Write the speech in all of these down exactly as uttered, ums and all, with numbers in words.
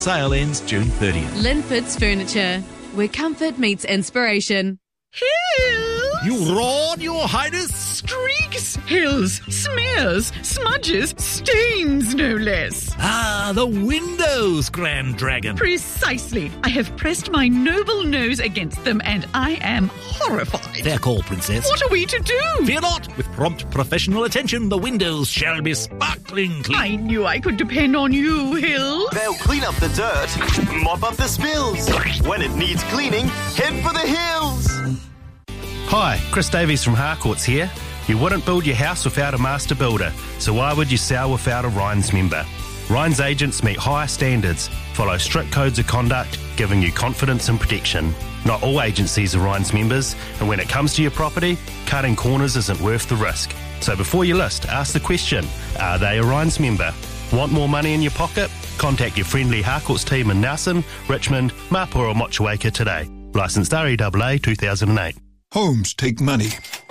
Sale ends June thirtieth. Linford's Furniture, where comfort meets inspiration. Hills! You roared, Your Highness? Streaks, hills, smears, smudges, stains, no less. Ah, the windows, Grand Dragon. Precisely. I have pressed my noble nose against them and I am horrified. Fair call, Princess. What are we to do? Fear not. With prompt professional attention, the windows shall be sparkling clean. I knew I could depend on you, Hill. They'll clean up the dirt, mop up the spills. When it needs cleaning, head for the hills. Hi, Chris Davies from Harcourts here. You wouldn't build your house without a master builder, so why would you sell without a Rhines member? Rhines agents meet higher standards, follow strict codes of conduct, giving you confidence and protection. Not all agencies are Rhines members, and when it comes to your property, cutting corners isn't worth the risk. So before you list, ask the question, are they a Rhines member? Want more money in your pocket? Contact your friendly Harcourts team in Nelson, Richmond, Mapua or Motueka today. Licensed R E A A two thousand eight. Homes take money.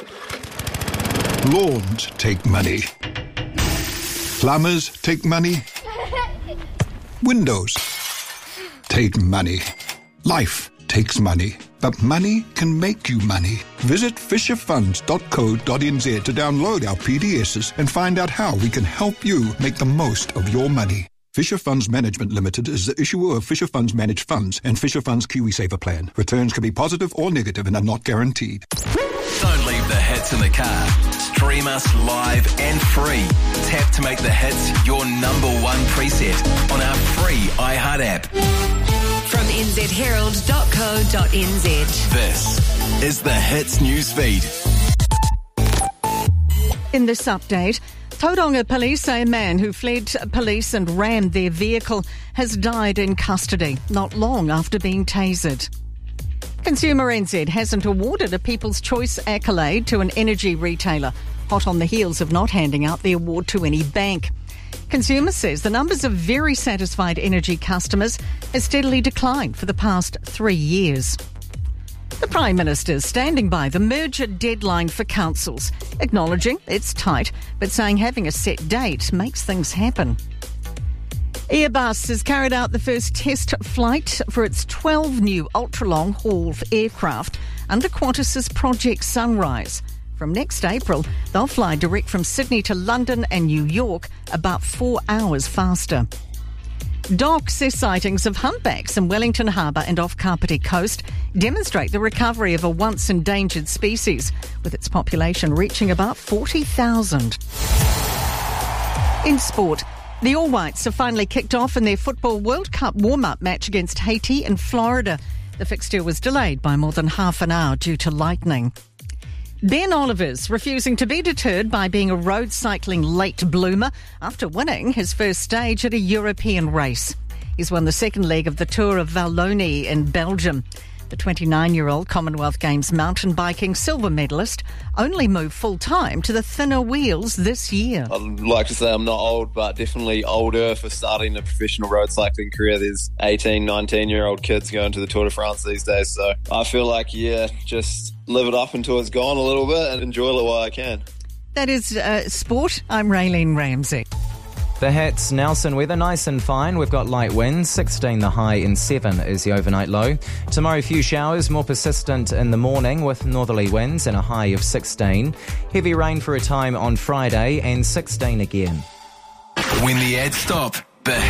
Lawns take money. Plumbers take money. Windows take money. Life takes money. But money can make you money. Visit fisher funds dot co dot n z to download our P D Ss and find out how we can help you make the most of your money. Fisher Funds Management Limited is the issuer of Fisher Funds Managed Funds and Fisher Funds KiwiSaver Plan. Returns can be positive or negative and are not guaranteed. Don't leave the hits in the car. Stream us live and free. Tap to make the hits your number one preset on our free iHeart app. From n z herald dot co dot n z. This is the Hits newsfeed. In this update, Tauranga police say a man who fled police and rammed their vehicle has died in custody, not long after being tasered. Consumer N Z hasn't awarded a People's Choice accolade to an energy retailer, hot on the heels of not handing out the award to any bank. Consumer says the numbers of very satisfied energy customers has steadily declined for the past three years. The Prime Minister is standing by the merger deadline for councils, acknowledging it's tight, but saying having a set date makes things happen. Airbus has carried out the first test flight for its twelve new ultra-long haul aircraft under Qantas's Project Sunrise. From next April, they'll fly direct from Sydney to London and New York, about four hours faster. Doc says sightings of humpbacks in Wellington Harbour and off Kapiti Coast demonstrate the recovery of a once endangered species, with its population reaching about forty thousand. In sport, the All Whites have finally kicked off in their Football World Cup warm-up match against Haiti in Florida. The fixture was delayed by more than half an hour due to lightning. Ben Oliver's refusing to be deterred by being a road cycling late bloomer after winning his first stage at a European race. He's won the second leg of the Tour of Wallonie in Belgium. The twenty-nine-year-old Commonwealth Games mountain biking silver medalist only moved full-time to the thinner wheels this year. I'd like to say I'm not old, but definitely older for starting a professional road cycling career. There's eighteen, nineteen-year-old kids going to the Tour de France these days, so I feel like, yeah, just live it up until it's gone a little bit and enjoy it while I can. That is uh, sport. I'm Raylene Ramsey. The Hits, Nelson weather, nice and fine. We've got light winds, sixteen the high and seven is the overnight low. Tomorrow, few showers, more persistent in the morning with northerly winds and a high of sixteen. Heavy rain for a time on Friday and sixteen again. When the ads stop, the